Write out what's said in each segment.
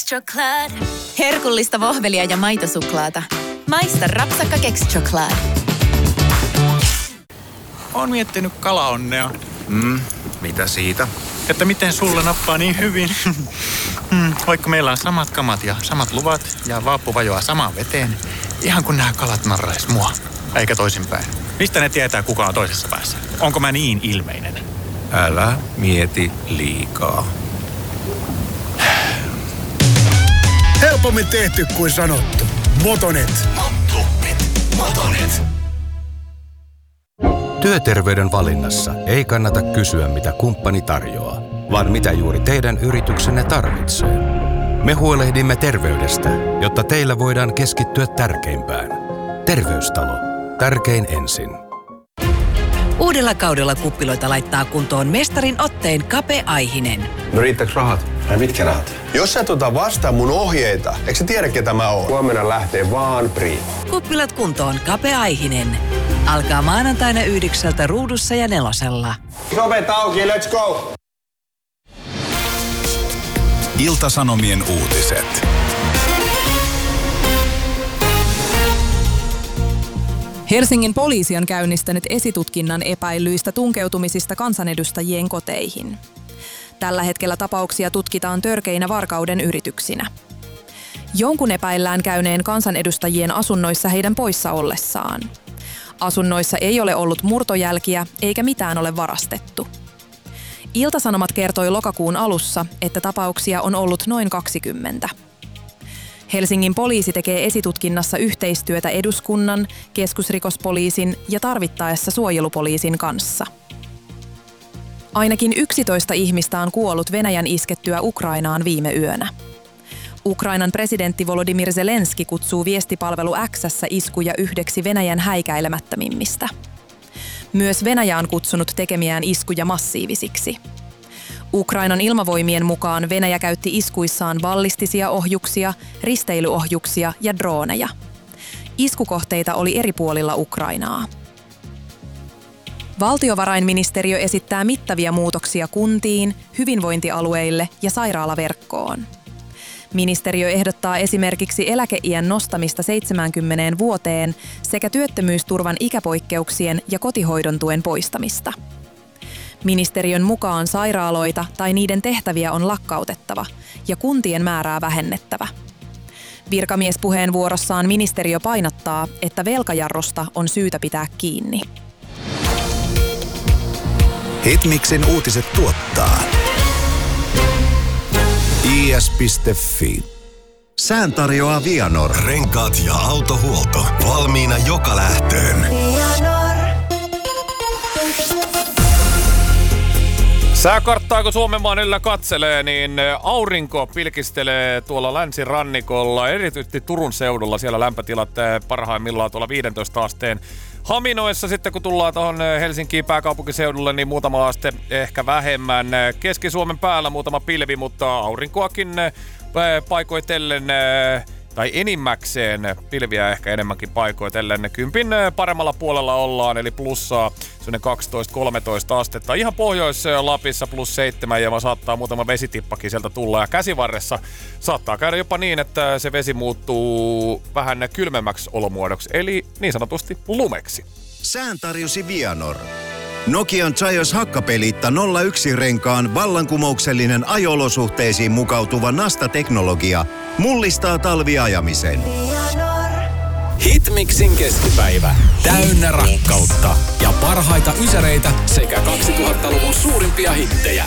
Kexchoklad. Herkullista vohvelia ja maitosuklaata. Maista rapsakka Kexchoklad. Oon miettinyt kalaonnea. Mitä siitä? Että miten sulla nappaa niin hyvin. Vaikka meillä on samat kamat ja samat luvat ja vaappu vajoaa samaan veteen. Ihan kun nämä kalat narrais mua. Eikä toisinpäin. Mistä ne tietää, kuka on toisessa päässä? Onko mä niin ilmeinen? Älä mieti liikaa. Helpommin tehty kuin sanottu. Motonet. Motonet. Työterveyden valinnassa ei kannata kysyä, mitä kumppani tarjoaa, vaan mitä juuri teidän yrityksenne tarvitsee. Me huolehdimme terveydestä, jotta teillä voidaan keskittyä tärkeimpään. Terveystalo. Tärkein ensin. Uudella kaudella kuppiloita laittaa kuntoon mestarin otteen Kape Aihinen. No riittääkö rahat? Ai mitkä rahat? Jos sä et ota vastaan mun ohjeita, eikö sä tiedä ketä mä oon? Huomenna lähtee vaan Priit. Kuppilat kuntoon Kape Aihinen. Alkaa maanantaina 9 Ruudussa ja 4. Sovet auki, let's go! Ilta-Sanomien uutiset. Helsingin poliisi on käynnistänyt esitutkinnan epäillyistä tunkeutumisista kansanedustajien koteihin. Tällä hetkellä tapauksia tutkitaan törkeinä varkauden yrityksinä. Jonkun epäillään käyneen kansanedustajien asunnoissa heidän poissa ollessaan. Asunnoissa ei ole ollut murtojälkiä eikä mitään ole varastettu. Ilta-Sanomat kertoi lokakuun alussa, että tapauksia on ollut noin 20. Helsingin poliisi tekee esitutkinnassa yhteistyötä eduskunnan, keskusrikospoliisin ja tarvittaessa suojelupoliisin kanssa. Ainakin 11 ihmistä on kuollut Venäjän iskettyä Ukrainaan viime yönä. Ukrainan presidentti Volodymyr Zelenski kutsuu viestipalvelu X:ssä iskuja yhdeksi Venäjän häikäilemättömimmistä. Myös Venäjä on kutsunut tekemiään iskuja massiivisiksi. Ukrainan ilmavoimien mukaan Venäjä käytti iskuissaan ballistisia ohjuksia, risteilyohjuksia ja drooneja. Iskukohteita oli eri puolilla Ukrainaa. Valtiovarainministeriö esittää mittavia muutoksia kuntiin, hyvinvointialueille ja sairaalaverkkoon. Ministeriö ehdottaa esimerkiksi eläkeiän nostamista 70 vuoteen sekä työttömyysturvan ikäpoikkeuksien ja kotihoidon tuen poistamista. Ministeriön mukaan sairaaloita tai niiden tehtäviä on lakkautettava ja kuntien määrää vähennettävä. Virkamiespuheenvuorossaan ministeriö painottaa, että velkajarrusta on syytä pitää kiinni. Hitmixin uutiset tuottaa is.fi. Sään tarjoaa Vianor. Renkaat ja autohuolto. Valmiina joka lähtöön. Sääkarttaa, kun Suomenmaan yllä katselee, niin aurinko pilkistelee tuolla länsirannikolla, erityisesti Turun seudulla. Siellä lämpötilat parhaimmillaan tuolla 15 asteen haminoissa. Sitten kun tullaan tuohon Helsinkiin pääkaupunkiseudulle, niin muutama aste ehkä vähemmän. Keski-Suomen päällä muutama pilvi, mutta aurinkoakin paikoitellen tai enimmäkseen pilviä ehkä enemmänkin paikoitellen. 10 paremmalla puolella ollaan, eli plussaa 12-13 astetta. Ihan Pohjois-Lapissa +7 ja saattaa muutama vesitippakin sieltä tulla. Ja käsivarressa saattaa käydä jopa niin, että se vesi muuttuu vähän kylmemmäksi olomuodoksi, eli niin sanotusti lumeksi. Sään tarjosi Vianor. Nokian Zaios hakkapeliitta 01-renkaan vallankumouksellinen ajo-olosuhteisiin mukautuva Nasta-teknologia mullistaa talviajamisen. Hitmixin keskipäivä. Täynnä rakkautta ja parhaita ysäreitä sekä 2000-luvun suurimpia hittejä.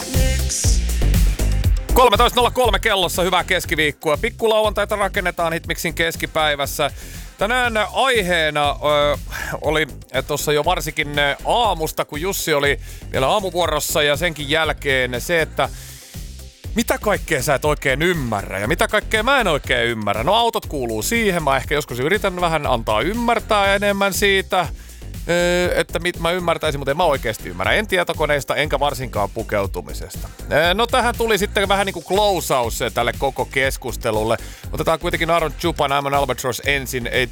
13.03 kellossa, hyvää keskiviikkoa. Pikkulauantaita rakennetaan Hitmixin keskipäivässä. Tänään aiheena oli tuossa jo varsinkin aamusta, kun Jussi oli vielä aamuvuorossa ja senkin jälkeen se, että mitä kaikkea sä et oikein ymmärrä ja mitä kaikkea mä en oikein ymmärrä. No autot kuuluu siihen, mä ehkä joskus yritän vähän antaa ymmärtää enemmän siitä, että mä ymmärtäisin, mutta en mä oikeasti ymmärrä. En tietokoneista enkä varsinkaan pukeutumisesta. No tähän tuli sitten vähän niin kuin close-aus tälle koko keskustelulle. Otetaan kuitenkin Aaron Chupan I'm an Albatross ensin. Ei